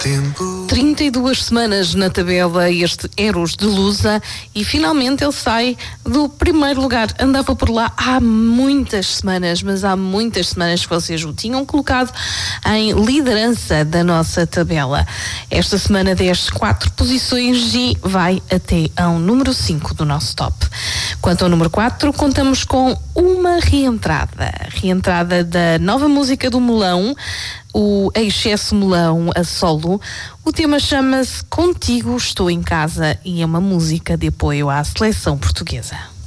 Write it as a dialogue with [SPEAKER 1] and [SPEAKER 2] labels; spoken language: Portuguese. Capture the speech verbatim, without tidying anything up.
[SPEAKER 1] trinta e duas semanas na tabela este Eros de Lusa e finalmente ele sai do primeiro lugar. Andava por lá há muitas semanas, mas há muitas semanas que vocês o tinham colocado em liderança da nossa tabela. Esta semana desce quatro posições e vai até ao número cinco do nosso top. Quanto ao número quatro, contamos com uma reentrada. Reentrada da nova música do Melão, o Excesso Melão a solo. O tema chama-se Contigo Estou em Casa e é uma música de apoio à seleção portuguesa.